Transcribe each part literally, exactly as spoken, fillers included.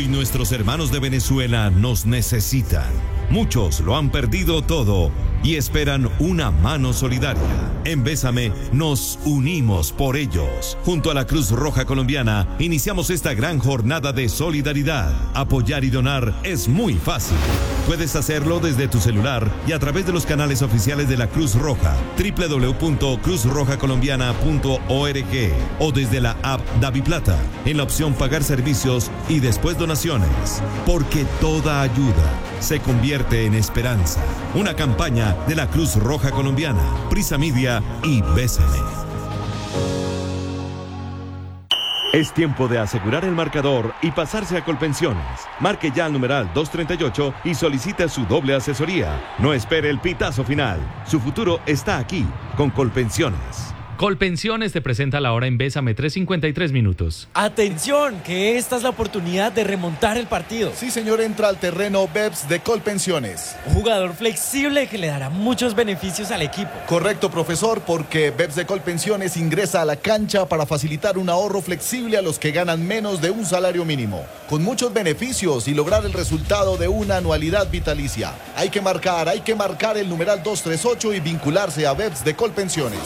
Hoy nuestros hermanos de Venezuela nos necesitan. Muchos lo han perdido todo y esperan una mano solidaria. En Bésame nos unimos por ellos. Junto a la Cruz Roja Colombiana iniciamos esta gran jornada de solidaridad. Apoyar y donar es muy fácil. Puedes hacerlo desde tu celular y a través de los canales oficiales de la Cruz Roja, doble u doble u doble u punto cruz roja colombiana punto org, o desde la app DaviPlata en la opción Pagar servicios y después donaciones. Porque toda ayuda se convierte en esperanza. Una campaña de la Cruz Roja Colombiana, Prisa Media y Bésame. Es tiempo de asegurar el marcador y pasarse a Colpensiones. Marque ya al numeral doscientos treinta y ocho y solicite su doble asesoría. No espere el pitazo final. Su futuro está aquí, con Colpensiones. Colpensiones te presenta la hora en Bésame, tres cincuenta y tres minutos. ¡Atención! Que esta es la oportunidad de remontar el partido. Sí, señor, entra al terreno Beps de Colpensiones. Un jugador flexible que le dará muchos beneficios al equipo. Correcto, profesor, porque Beps de Colpensiones ingresa a la cancha para facilitar un ahorro flexible a los que ganan menos de un salario mínimo, con muchos beneficios y lograr el resultado de una anualidad vitalicia. Hay que marcar, hay que marcar el numeral doscientos treinta y ocho y vincularse a Beps de Colpensiones.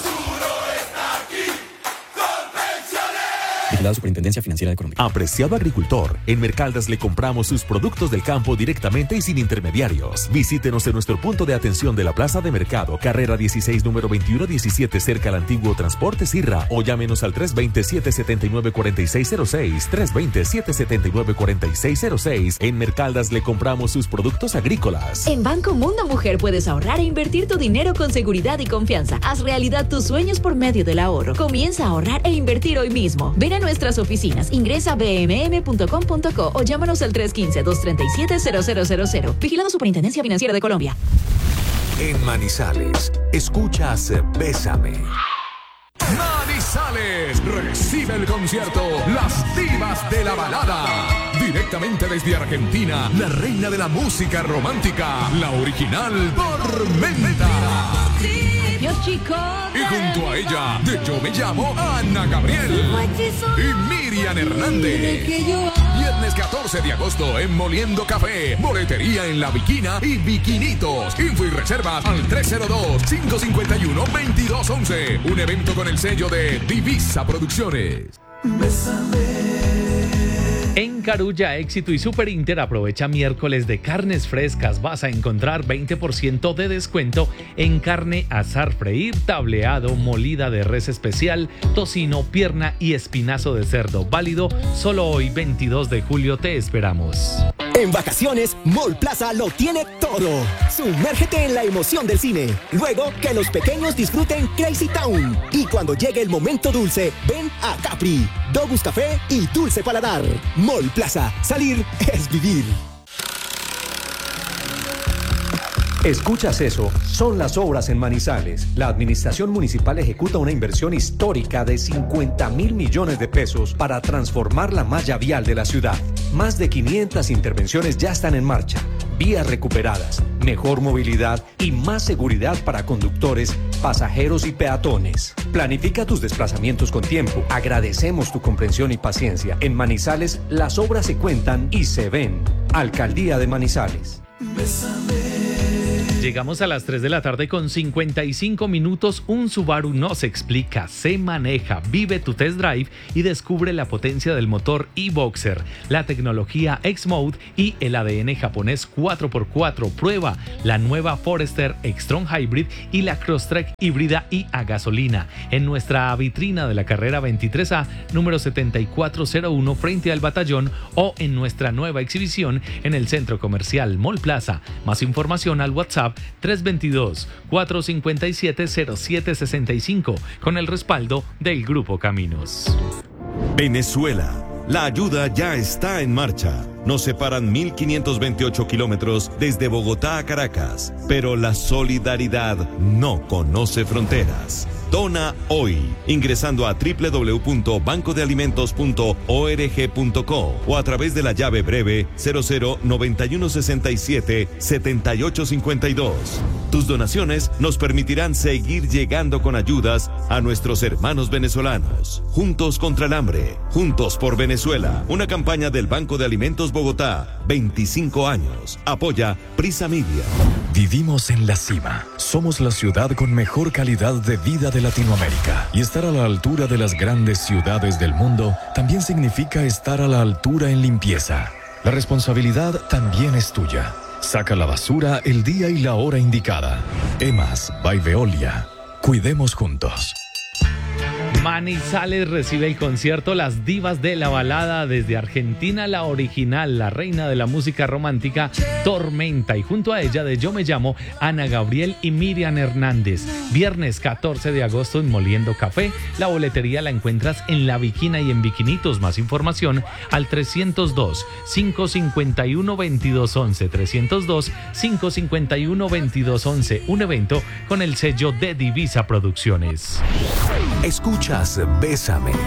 La Superintendencia Financiera de Colombia. Apreciado agricultor, en Mercaldas le compramos sus productos del campo directamente y sin intermediarios. Visítenos en nuestro punto de atención de la Plaza de Mercado, carrera dieciséis, número veintiuno diecisiete, cerca al antiguo Transporte Sirra, o llámenos al tres dos cero, siete siete nueve, cuatro seis cero seis, tres dos cero, siete siete nueve, cuatro seis cero seis. En Mercaldas le compramos sus productos agrícolas. En Banco Mundo Mujer puedes ahorrar e invertir tu dinero con seguridad y confianza. Haz realidad tus sueños por medio del ahorro. Comienza a ahorrar e invertir hoy mismo. Ven a nuestras oficinas, ingresa a b m m punto com punto co o llámanos al tres uno cinco, dos tres siete, cero cero cero cero. Vigilado Superintendencia Financiera de Colombia. En Manizales, escuchas Bésame. Manizales recibe el concierto Las Divas de la Balada. Directamente desde Argentina, la reina de la música romántica, la original Tormenta. Dios, chicos. Y junto a ella, de Yo Me Llamo, Ana Gabriel y Miriam Hernández. Viernes catorce de agosto en Moliendo Café, boletería en La Viquina y Viquinitos. Info y reservas al tres cero dos, cinco cinco uno, dos dos uno uno. Un evento con el sello de Divisa Producciones. Bésame. En Carulla, Éxito y Super Inter aprovecha miércoles de carnes frescas. Vas a encontrar veinte por ciento de descuento en carne asar, freír, tableado, molida de res especial, tocino, pierna y espinazo de cerdo. Válido solo hoy, veintidós de julio. Te esperamos. En vacaciones, Mall Plaza lo tiene todo. Sumérgete en la emoción del cine. Luego, que los pequeños disfruten Crazy Town. Y cuando llegue el momento dulce, ven a Capri, Dobus Café y Dulce Paladar. Mall Plaza. Salir es vivir. Escuchas eso, son las obras en Manizales. La administración municipal ejecuta una inversión histórica de cincuenta mil millones de pesos para transformar la malla vial de la ciudad. Más de quinientas intervenciones ya están en marcha. Vías recuperadas, mejor movilidad y más seguridad para conductores, pasajeros y peatones. Planifica tus desplazamientos con tiempo. Agradecemos tu comprensión y paciencia. En Manizales, las obras se cuentan y se ven. Alcaldía de Manizales. Bésame. Llegamos a las tres de la tarde con cincuenta y cinco minutos. Un Subaru no se explica, se maneja. Vive tu test drive y descubre la potencia del motor e-Boxer, la tecnología X-Mode y el A D N japonés cuatro por cuatro. Prueba la nueva Forester X-Tron Hybrid y la Crosstrek híbrida y a gasolina en nuestra vitrina de la carrera veintitrés A, número setenta y cuatro cero uno, frente al Batallón, o en nuestra nueva exhibición en el Centro Comercial Mall Plaza. Más información al WhatsApp tres dos dos, cuatro cinco siete, cero siete seis cinco con el respaldo del Grupo Caminos. Venezuela. La ayuda ya está en marcha. Nos separan mil quinientos veintiocho kilómetros desde Bogotá a Caracas, pero la solidaridad no conoce fronteras. Dona hoy, ingresando a doble u doble u doble u punto banco de alimentos punto org punto co o a través de la llave breve cero cero noventa y uno sesenta y siete setenta y ocho cincuenta y dos. Tus donaciones nos permitirán seguir llegando con ayudas a nuestros hermanos venezolanos. Juntos contra el hambre, juntos por Venezuela. Una campaña del Banco de Alimentos Bogotá, veinticinco años. Apoya Prisa Media. Vivimos en la cima. Somos la ciudad con mejor calidad de vida de Latinoamérica. Y estar a la altura de las grandes ciudades del mundo también significa estar a la altura en limpieza. La responsabilidad también es tuya. Saca la basura el día y la hora indicada. Emas by Veolia. Cuidemos juntos. Manizales recibe el concierto Las Divas de la Balada. Desde Argentina, la original, la reina de la música romántica, Tormenta, y junto a ella de Yo Me Llamo, Ana Gabriel y Miriam Hernández. Viernes catorce de agosto en Moliendo Café. La boletería la encuentras en La Viquina y en Viquinitos. Más información al trescientos dos, cinco cinco uno, veintidós once, trescientos dos, cinco cinco uno, veintidós once. Un evento con el sello de Divisa Producciones. Escuchas Bésame